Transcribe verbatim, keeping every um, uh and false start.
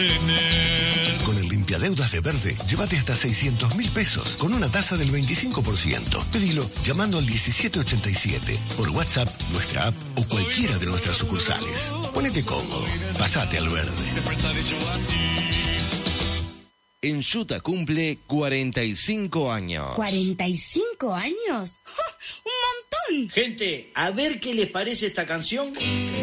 Con el limpiadeudas de Verde, llévate hasta seiscientos mil pesos con una tasa del veinticinco por ciento. Pedilo llamando al diecisiete ochenta y siete, por WhatsApp, nuestra app o cualquiera de nuestras sucursales. Ponete cómodo, pasate al Verde. Enjuta cumple cuarenta y cinco años. ¿cuarenta y cinco años? ¡Ja! ¡Un montón! Gente, a ver qué les parece esta canción.